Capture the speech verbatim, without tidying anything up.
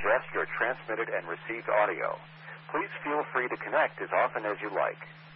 address your transmitted and received audio. Please feel free to connect as often as you like.